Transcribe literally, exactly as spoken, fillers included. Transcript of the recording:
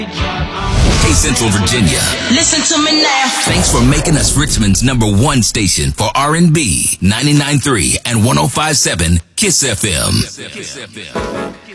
Hey, Central Virginia. Listen to me now. Thanks for making us Richmond's number one station for R and B, ninety-nine point three and one oh five point seven KISS F M.